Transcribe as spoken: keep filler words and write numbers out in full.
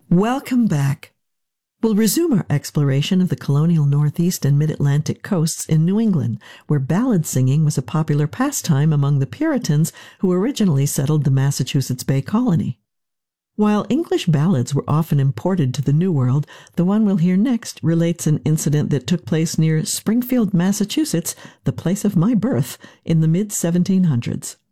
Welcome back. We'll resume our exploration of the colonial Northeast and Mid-Atlantic coasts in New England, where ballad singing was a popular pastime among the Puritans who originally settled the Massachusetts Bay Colony. While English ballads were often imported to the New World, the one we'll hear next relates an incident that took place near Springfield, Massachusetts, the place of my birth, in the mid seventeen hundreds.